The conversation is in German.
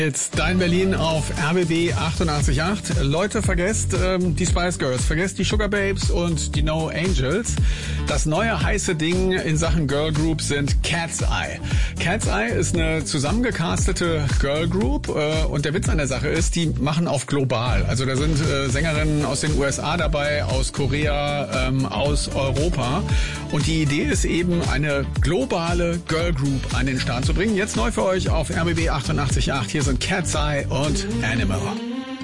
Jetzt Dein Berlin auf RBB 88.8. Leute, vergesst die Spice Girls, vergesst die Sugar Babes und die No Angels. Das neue heiße Ding in Sachen Girl Group sind Cat's Eye. Cat's Eye ist eine zusammengecastete Girl Group und der Witz an der Sache ist, die machen auf global. Also da sind Sängerinnen aus den USA dabei, aus Korea, aus Europa. Und die Idee ist eben, eine globale Girl Group an den Start zu bringen. Jetzt neu für euch auf RBB 88.8. Hier sind Cat's Eye und Animal.